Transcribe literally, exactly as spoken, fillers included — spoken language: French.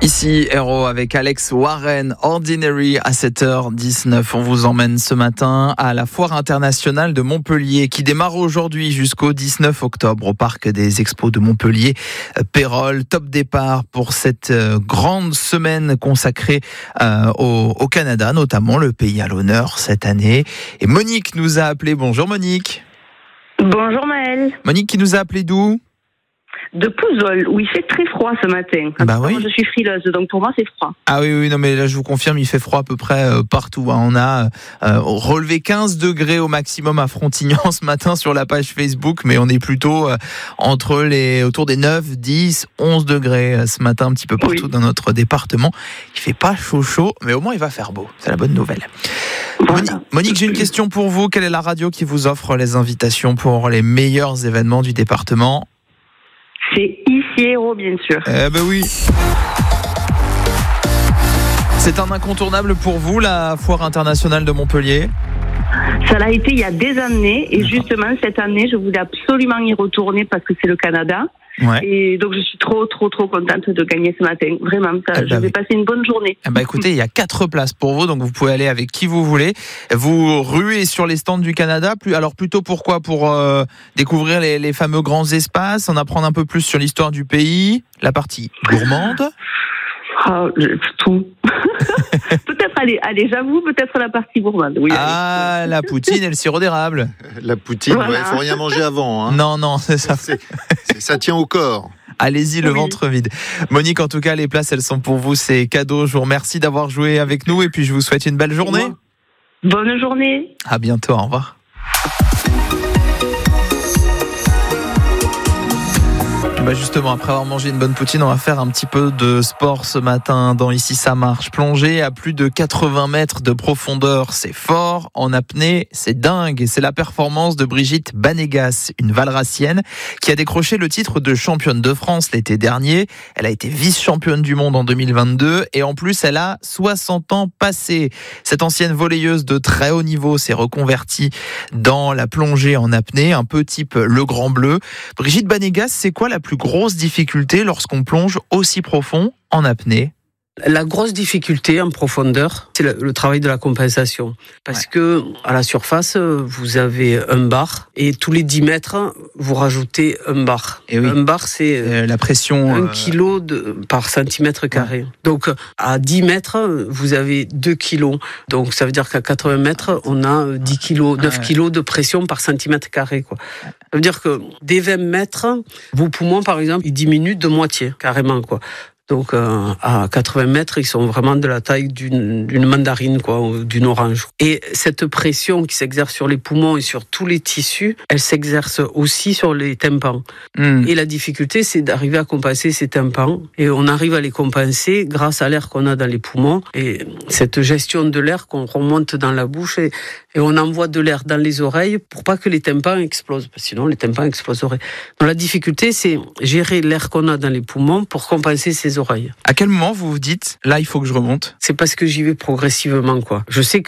Ici, Héros avec Alex Warren, Ordinary à sept heures dix-neuf. On vous emmène ce matin à la Foire internationale de Montpellier qui démarre aujourd'hui jusqu'au dix-neuf octobre au Parc des Expos de Montpellier. Pérol, top départ pour cette grande semaine consacrée euh, au, au Canada, notamment le pays à l'honneur cette année. Et Monique nous a appelé. Bonjour Monique. Bonjour Maëlle. Monique qui nous a appelé d'où ? De Pouzol, où il fait très froid ce matin. Bah oui. Moi, je suis frileuse, donc pour moi, c'est froid. Ah oui, oui, non, mais là, je vous confirme, il fait froid à peu près euh, partout. Hein. On a euh, relevé quinze degrés au maximum à Frontignan ce matin sur la page Facebook, mais on est plutôt euh, entre les, autour des neuf, dix, onze degrés euh, ce matin, un petit peu partout oui. dans notre département. Il fait pas chaud chaud, mais au moins il va faire beau. C'est la bonne nouvelle. Voilà. Monique, Monique, j'ai une question pour vous. Quelle est la radio qui vous offre les invitations pour les meilleurs événements du département ? C'est ici Héros, bien sûr. Eh ben oui. C'est un incontournable pour vous, la Foire internationale de Montpellier ? Ça l'a été il y a des années. Et justement, cette année, je voulais absolument y retourner parce que c'est le Canada. Ouais. Et donc, je suis trop, trop, trop contente de gagner ce matin. Vraiment, ça, eh je ben vais oui. passer une bonne journée. Eh ben écoutez, il y a quatre places pour vous, donc vous pouvez aller avec qui vous voulez. Vous ruez sur les stands du Canada. Alors plutôt pourquoi ? Pour euh, découvrir les, les fameux grands espaces, en apprendre un peu plus sur l'histoire du pays, la partie gourmande. Oh, tout. peut-être, allez, allez, j'avoue, peut-être la partie gourmande. Oui, ah, allez. La poutine et le sirop d'érable. La poutine, il voilà. ne faut rien manger avant. Hein. Non, non, c'est ça. C'est, c'est, ça tient au corps. Allez-y, le oui. ventre vide. Monique, en tout cas, les places, elles sont pour vous. C'est cadeau. Je vous remercie d'avoir joué avec nous et puis je vous souhaite une belle journée. Bonne journée. À bientôt. Au revoir. Bah justement, après avoir mangé une bonne poutine, on va faire un petit peu de sport ce matin dans Ici ça marche. Plonger à plus de quatre-vingts mètres de profondeur, c'est fort. En apnée, c'est dingue. Et c'est la performance de Brigitte Banégas, une Valracienne, qui a décroché le titre de championne de France l'été dernier. Elle a été vice-championne du monde en deux mille vingt-deux et en plus, elle a soixante ans passés. Cette ancienne volleyeuse de très haut niveau s'est reconvertie dans la plongée en apnée, un peu type le Grand Bleu. Brigitte Banégas, c'est quoi la plus grosse difficulté lorsqu'on plonge aussi profond en apnée ? La grosse difficulté en profondeur, c'est le, le travail de la compensation. Parce ouais. que à la surface, vous avez un bar et tous les dix mètres, vous rajoutez un bar. Et oui. Un bar, c'est euh, la pression un euh... kilo de, par centimètre carré. Ouais. Donc à dix mètres, vous avez deux kilos. Donc ça veut dire qu'à quatre-vingts mètres, on a dix kilos, neuf ouais. kilos de pression par centimètre carré, quoi. Ça veut dire que dès vingt mètres, vos poumons, par exemple, ils diminuent de moitié, carrément, quoi. Donc euh, à quatre-vingts mètres, ils sont vraiment de la taille d'une, d'une mandarine, quoi, ou d'une orange. Et cette pression qui s'exerce sur les poumons et sur tous les tissus, elle s'exerce aussi sur les tympans. Mmh. Et la difficulté, c'est d'arriver à compenser ces tympans. Et on arrive à les compenser grâce à l'air qu'on a dans les poumons. Et cette gestion de l'air qu'on remonte dans la bouche et, et on envoie de l'air dans les oreilles pour pas que les tympans explosent. Parce que sinon, les tympans exploseraient. Donc la difficulté, c'est gérer l'air qu'on a dans les poumons pour compenser ces oreilles. À quel moment vous vous dites, là, il faut que je remonte ? C'est parce que j'y vais progressivement, quoi. Je sais que